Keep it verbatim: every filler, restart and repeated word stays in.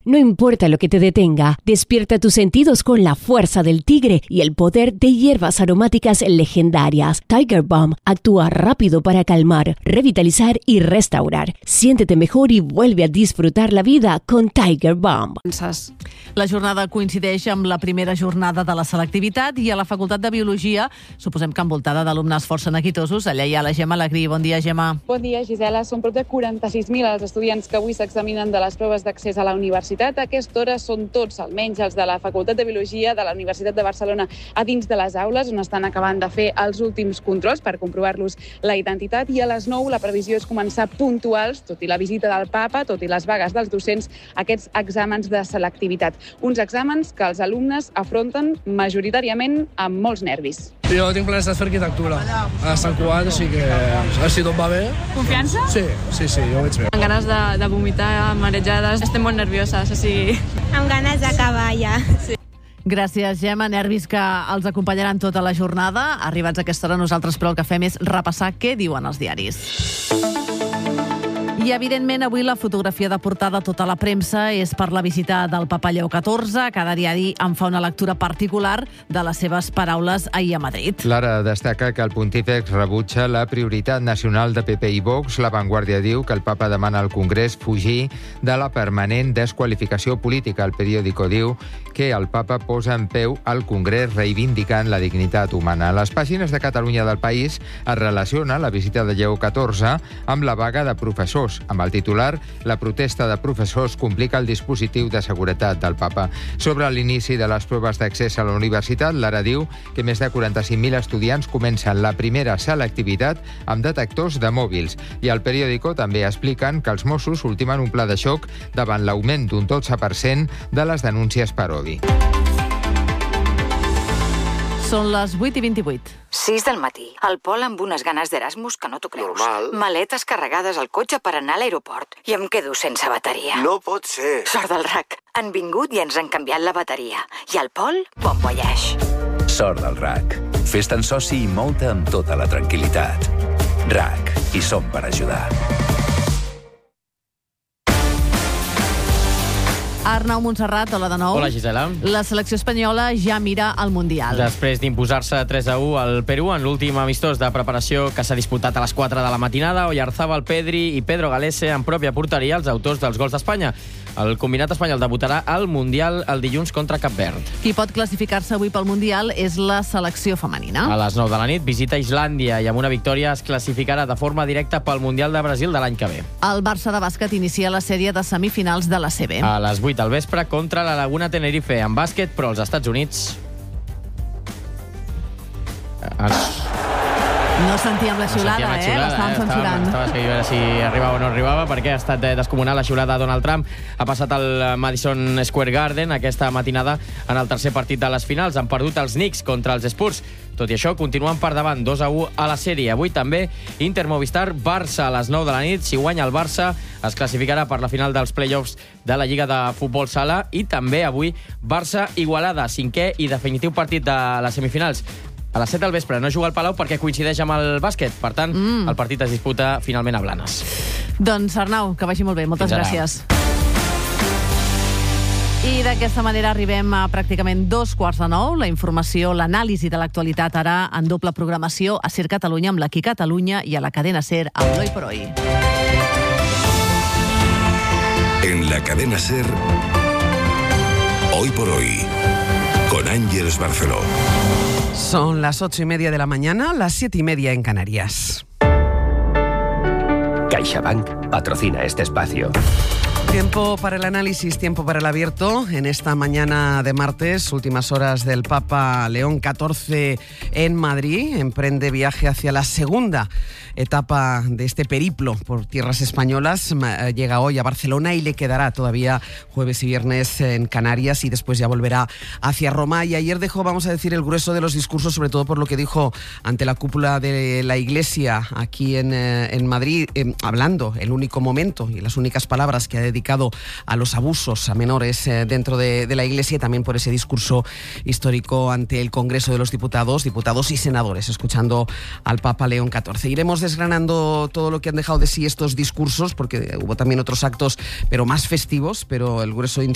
No importa lo que te detenga, despierta tus sentidos con la fuerza del tigre y el poder de hierbas aromáticas legendarias. Tiger Balm actúa rápido para calmar, revitalizar y restaurar. Siéntete mejor y vuelve a disfrutar la vida con Tiger Balm. La jornada coincideix amb la primera jornada de la selectivitat i a la Facultat de Biologia suposem que envoltada d'alumnes força neguitosos. Allà hi ha la Gemma Alegrí. Bon dia, Gemma. Bon dia, Gisela. Són prop de quaranta-sis mil els estudiants que avui s'examinen de les proves d'accés a la universitat. A aquesta hora són tots, almenys els de la Facultat de Biologia de la Universitat de Barcelona, a dins de les aules, on estan acabant de fer els últims controls per comprovar-los la identitat. I a les nou la previsió és començar puntuals, tot i la visita del Papa, tot i les vagues dels docents, aquests exàmens de selectivitat. Uns exàmens que els alumnes afronten majoritàriament amb molts nervis. Jo tinc plans de fer arquitectura a Sant Cugat, així que si tot va bé... Confiança? Sí, sí, sí, jo ho veig bé. Amb ganes de, de vomitar, marejades, estem molt nervioses, o sigui... Amb ganes d'acabar ja. Sí. Gràcies, Gemma. Nervis que els acompanyaran tota la jornada. Arribats a aquesta hora, nosaltres però el que fem és repassar què diuen els diaris. I, evidentment, avui la fotografia de portada a tota la premsa és per la visita del Papa Lleó catorze. Cada diari en fa una lectura particular de les seves paraules ahir a Madrid. Lara destaca que el pontífex rebutja la prioritat nacional de P P i Vox. La Vanguardia diu que el Papa demana al Congrés fugir de la permanent desqualificació política. El periòdico diu que el Papa posa en peu al Congrés reivindicant la dignitat humana. A les pàgines de Catalunya del País es relaciona la visita de Lleó catorze amb la vaga de professors. Amb el titular, la protesta de professors complica el dispositiu de seguretat del Papa. Sobre l'inici de les proves d'accés a la universitat, l'Ara diu que més de quaranta-cinc mil estudiants comencen la primera selectivitat amb detectors de mòbils. I al periòdico també expliquen que els Mossos ultimen un pla de xoc davant l'augment d'un dotze per cent de les denúncies per odi. Són les vuit i vint-i-vuit. sis del matí. El Pol amb unes ganes d'Erasmus que no t'ho creus. Normal. Maletes carregades al cotxe per anar a l'aeroport. I em quedo sense bateria. No pot ser. Sort del R A C. Han vingut i ens han canviat la bateria. I el Pol, bon voyage. Sort del R A C. Fes-te'n soci i mou-te amb tota la tranquil·litat. R A C. Hi som per ajudar. Arnau Montserrat, hola de nou. Hola, Gisela. La selecció espanyola ja mira al Mundial. Després d'imposar-se tres a u al Perú en l'últim amistós de preparació que s'ha disputat a les quatre de la matinada, Oyarzábal, Pedri i Pedro Galese en pròpia porteria, els autors dels gols d'Espanya. El combinat espanyol debutarà al Mundial el dilluns contra Cap Verd. Qui pot classificar-se avui pel Mundial és la selecció femenina. A les nou de la nit visita Islàndia i amb una victòria es classificarà de forma directa pel Mundial de Brasil de l'any que ve. El Barça de bàsquet inicia la sèrie de semifinals de la C B. A les vuit del vespre contra la Laguna Tenerife en bàsquet, però als Estats Units... Es... No sentíem la xiulada, no eh? L'estàvem eh? censurant. Estava, estava a veure si arribava o no arribava, perquè ha estat descomunal la xiulada de Donald Trump. Ha passat al Madison Square Garden aquesta matinada en el tercer partit de les finals. Han perdut els Knicks contra els Spurs. Tot i això, continuen per davant, dos a u a la sèrie. Avui també Inter Movistar Barça a les nou de la nit. Si guanya el Barça, es classificarà per la final dels play-offs de la Lliga de Futbol Sala. I també avui Barça Igualada, cinquè i definitiu partit de les semifinals. A les set del vespre no juga al Palau perquè coincideix amb el bàsquet. Per tant, mm. el partit es disputa finalment a Blanes. Doncs, Arnau, que vagi molt bé. Moltes gràcies. I d'aquesta manera arribem a pràcticament dos quarts de nou. La informació, l'anàlisi de l'actualitat ara en doble programació a Ser Catalunya amb l'Aquí Catalunya i a la cadena Ser amb l'Hoy por Hoy. En la cadena Ser, Hoy por Hoy, con Ángeles Barceló. Son las ocho y media de la mañana, las siete y media en Canarias. CaixaBank patrocina este espacio. Tiempo para el análisis, tiempo para el abierto. En esta mañana de martes, últimas horas del Papa León catorce en Madrid. Emprende viaje hacia la segunda etapa de este periplo por tierras españolas. Llega hoy a Barcelona y le quedará todavía jueves y viernes en Canarias y después ya volverá hacia Roma. Y ayer dejó, vamos a decir, el grueso de los discursos, sobre todo por lo que dijo ante la cúpula de la Iglesia aquí en, en Madrid, eh, hablando el único momento y las únicas palabras que ha dedicado a los abusos a menores eh, dentro de, de la Iglesia, y también por ese discurso histórico ante el Congreso de los Diputados, diputados y senadores, escuchando al Papa León catorce. Iremos desgranando todo lo que han dejado de sí estos discursos, porque hubo también otros actos, pero más festivos, pero el grueso